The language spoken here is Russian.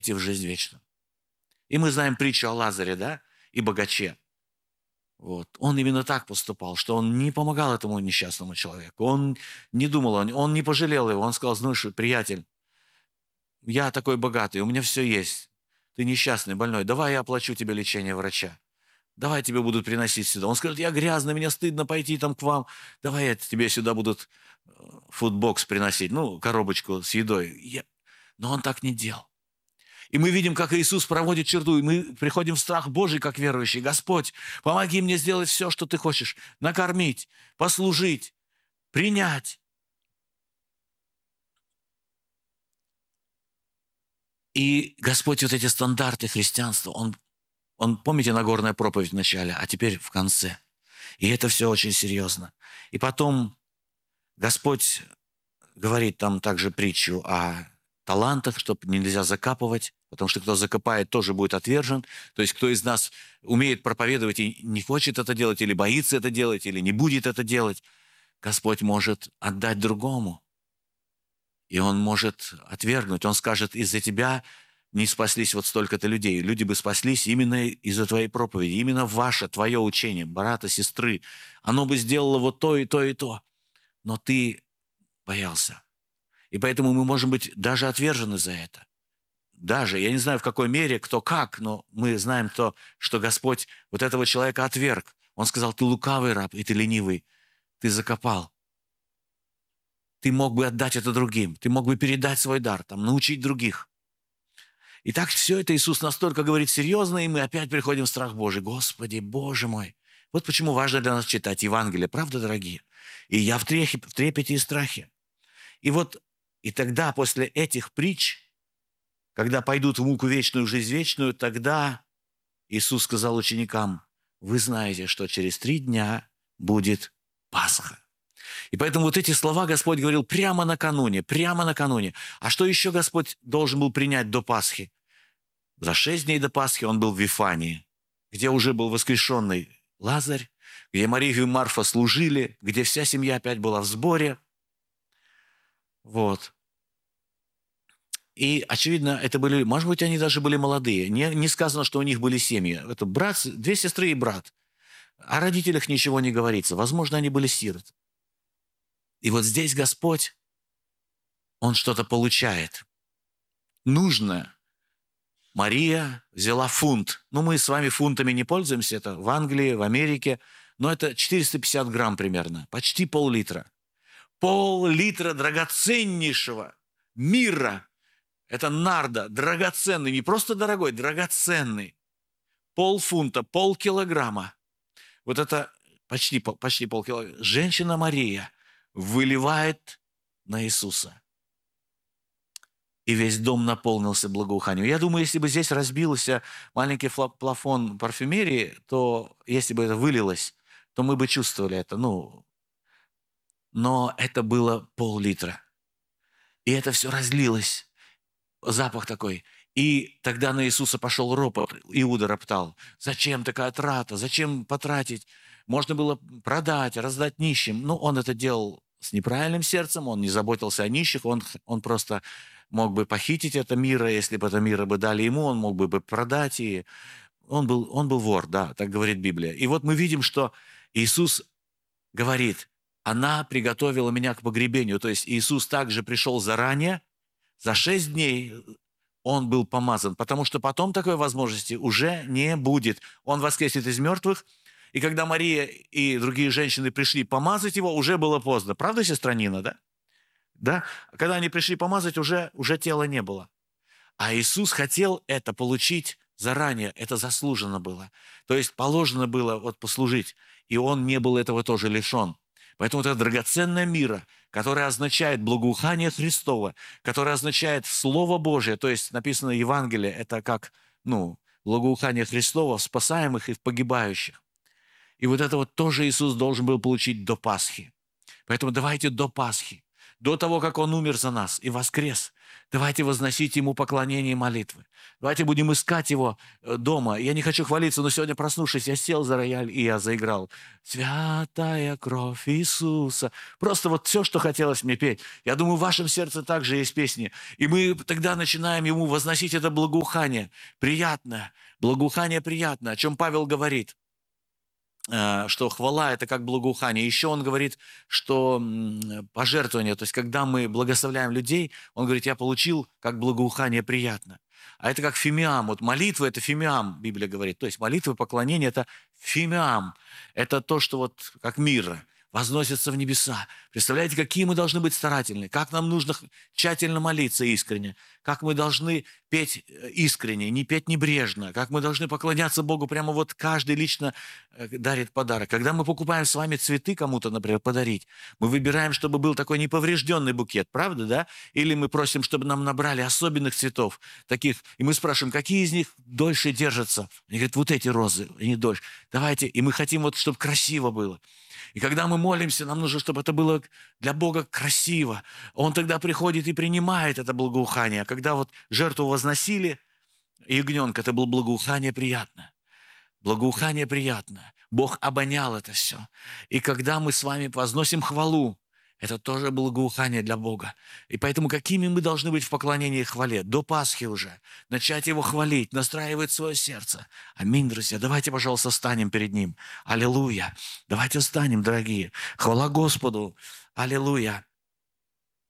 в жизнь вечную. И мы знаем притчу о Лазаре, да, и богаче. Вот. Он именно так поступал, что он не помогал этому несчастному человеку. Он не думал, он не пожалел его. Он сказал: знаешь, приятель, я такой богатый, у меня все есть. Ты несчастный, больной, давай я оплачу тебе лечение врача. Давай тебе будут приносить сюда. Он скажет: я грязный, мне стыдно пойти там к вам. Давай тебе сюда будут фудбокс приносить, ну, коробочку с едой. Но он так не делал. И мы видим, как Иисус проводит черту, и мы приходим в страх Божий, как верующие. Господь, помоги мне сделать все, что Ты хочешь. Накормить, послужить, принять. И Господь вот эти стандарты христианства, Он, помните, Нагорная проповедь в начале, а теперь в конце. И это все очень серьезно. И потом Господь говорит там также притчу о талантах, чтобы нельзя закапывать, потому что кто закопает, тоже будет отвержен. То есть кто из нас умеет проповедовать и не хочет это делать, или боится это делать, или не будет это делать, Господь может отдать другому. И Он может отвергнуть. Он скажет: из-за тебя не спаслись вот столько-то людей. Люди бы спаслись именно из-за твоей проповеди, именно твое учение, брата, сестры. Оно бы сделало вот то и то и то. Но ты боялся. И поэтому мы можем быть даже отвержены за это. Даже, я не знаю, в какой мере, кто как, но мы знаем то, что Господь вот этого человека отверг. Он сказал: ты лукавый раб, и ты ленивый, ты закопал. Ты мог бы отдать это другим, ты мог бы передать свой дар, там, научить других. И так все это Иисус настолько говорит серьезно, и мы опять приходим в страх Божий. Господи, Боже мой! Вот почему важно для нас читать Евангелие, правда, дорогие? И я в трепете и страхе. И тогда, после этих притч, когда пойдут в муку вечную, жизнь вечную, тогда Иисус сказал ученикам: вы знаете, что через 3 дня будет Пасха. И поэтому вот эти слова Господь говорил прямо накануне, прямо накануне. А что еще Господь должен был принять до Пасхи? За 6 дней до Пасхи Он был в Вифании, где уже был воскрешенный Лазарь, где Мария и Марфа служили, где вся семья опять была в сборе. Вот. И, очевидно, это были, может быть, они даже были молодые. Не сказано, что у них были семьи. Это брат, 2 сестры и брат. О родителях ничего не говорится. Возможно, они были сирот. И вот здесь Господь, Он что-то получает. Нужно. Мария взяла фунт. Ну, мы с вами фунтами не пользуемся. Это в Англии, в Америке. Но это 450 грамм примерно. Почти пол-литра. Пол-литра драгоценнейшего мира. Это нарда, драгоценный, не просто дорогой, драгоценный. Полфунта, полкилограмма. Вот это почти полкилограмма. Женщина Мария выливает на Иисуса. И весь дом наполнился благоуханием. Я думаю, если бы здесь разбился маленький плафон парфюмерии, то если бы это вылилось, то мы бы чувствовали это. Но это было пол-литра. И это все разлилось. Запах такой. И тогда на Иисуса пошел ропот. Иуда роптал: зачем такая трата? Зачем потратить? Можно было продать, раздать нищим. Но он это делал с неправильным сердцем, он не заботился о нищих, он просто мог бы похитить это мира, если бы это мира бы дали ему, он мог бы продать. И он был вор, да, так говорит Библия. И вот мы видим, что Иисус говорит: она приготовила меня к погребению. То есть Иисус также пришел заранее, за 6 дней Он был помазан, потому что потом такой возможности уже не будет. Он воскреснет из мертвых, и когда Мария и другие женщины пришли помазать Его, уже было поздно. Правда, сестра Нина, да? Да? Когда они пришли помазать, уже тела не было. А Иисус хотел это получить заранее, это заслуженно было. То есть положено было послужить, и Он не был этого тоже лишен. Поэтому это драгоценная мира, которая означает благоухание Христово, которая означает Слово Божие, то есть написано Евангелие, это как, благоухание Христово в спасаемых и в погибающих. И вот это тоже Иисус должен был получить до Пасхи. Поэтому давайте до Пасхи. до того, как Он умер за нас и воскрес. Давайте возносить Ему поклонение и молитвы. Давайте будем искать Его дома. Я не хочу хвалиться, но сегодня, проснувшись, я сел за рояль и я заиграл. «Святая кровь Иисуса». Просто вот все, что хотелось мне петь. Я думаю, в вашем сердце также есть песни. И мы тогда начинаем Ему возносить это благоухание. Приятное. Благоухание приятное. О чем Павел говорит. Что хвала – это как благоухание. Еще он говорит, что пожертвование, то есть когда мы благословляем людей, он говорит, я получил как благоухание приятно. А это как фимиам. Вот молитва – это фимиам, Библия говорит. То есть молитва, поклонение – это фимиам. Это то, что вот как мирра возносится в небеса. Представляете, какие мы должны быть старательны, как нам нужно тщательно молиться искренне, как мы должны петь искренне, не петь небрежно, как мы должны поклоняться Богу, прямо вот каждый лично дарит подарок. Когда мы покупаем с вами цветы кому-то, например, подарить, мы выбираем, чтобы был такой неповрежденный букет, правда, да? Или мы просим, чтобы нам набрали особенных цветов, таких, и мы спрашиваем, какие из них дольше держатся? Они говорят, вот эти розы, они дольше. Давайте, и мы хотим вот, чтобы красиво было. И когда мы молимся, нам нужно, чтобы это было для Бога красиво. Он тогда приходит и принимает это благоухание. А когда вот жертву возносили, ягненка, это было благоухание приятное. Благоухание приятное. Бог обонял это все. И когда мы с вами возносим хвалу, это тоже благоухание для Бога. И поэтому какими мы должны быть в поклонении и хвале? До Пасхи уже. Начать Его хвалить, настраивать свое сердце. Аминь, друзья. Давайте, пожалуйста, встанем перед Ним. Аллилуйя. Давайте встанем, дорогие. Хвала Господу. Аллилуйя.